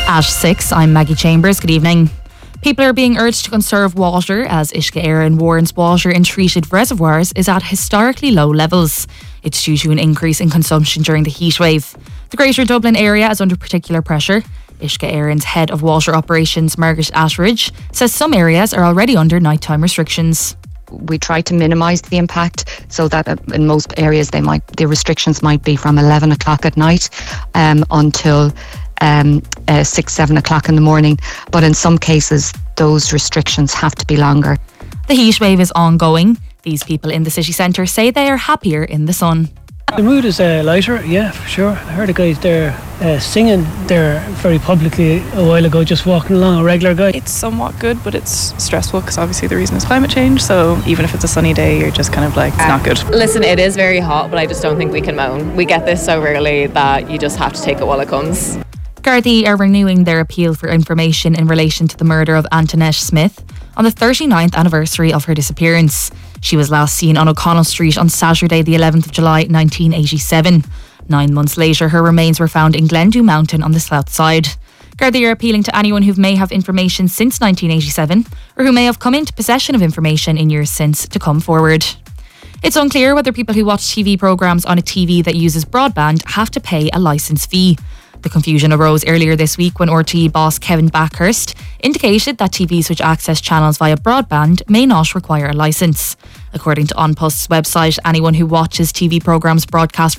At 6, I'm Maggie Chambers. Good evening. People are being urged to conserve water as Uisce Éireann warns water in treated reservoirs is at historically low levels. It's due to an increase in consumption during the heatwave. The Greater Dublin area is under particular pressure. Uisce Éireann's head of water operations, Margaret Attridge, says some areas are already under nighttime restrictions. We try to minimise the impact so that in most areas the restrictions might be from 11 o'clock at night until 6-7 o'clock in the morning, but in some cases those restrictions have to be longer. The heatwave is ongoing. These people in the city centre say they are happier in the sun. The mood is lighter, yeah, for sure. I heard a guy there singing there very publicly a while ago, just walking along, a regular guy. It's somewhat good, but it's stressful because obviously the reason is climate change, so even if it's a sunny day, you're just kind of like, it's not good. Listen, it is very hot, but I just don't think we can moan. We get this so rarely that you just have to take it while it comes. Gardaí are renewing their appeal for information in relation to the murder of Antoinette Smith on the 39th anniversary of her disappearance. She was last seen on O'Connell Street on Saturday the 11th of July 1987. 9 months later, her remains were found in Glendew Mountain on the south side. Gardaí are appealing to anyone who may have information since 1987 or who may have come into possession of information in years since to come forward. It's unclear whether people who watch TV programmes on a TV that uses broadband have to pay a licence fee. The confusion arose earlier this week when RTE boss Kevin Backhurst indicated that TVs which access channels via broadband may not require a licence. According to An Post's website, anyone who watches TV programmes broadcast